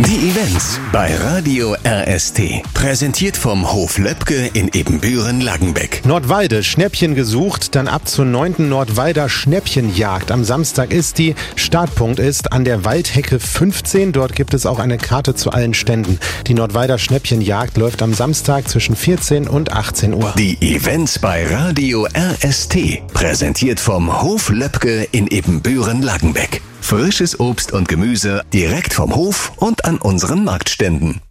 Die Events bei Radio RST. Präsentiert vom Hof Löbke in Ebenbüren-Langenbeck. Nordwalde, Schnäppchen gesucht, dann ab zur 9. Nordwalder Schnäppchenjagd. Am Samstag ist die. Startpunkt ist an der Waldhecke 15. Dort gibt es auch eine Karte zu allen Ständen. Die Nordwalder Schnäppchenjagd läuft am Samstag zwischen 14 und 18 Uhr. Die Events bei Radio RST. Präsentiert vom Hof Löbke in Ebenbüren-Langenbeck. Frisches Obst und Gemüse direkt vom Hof und an unseren Marktständen.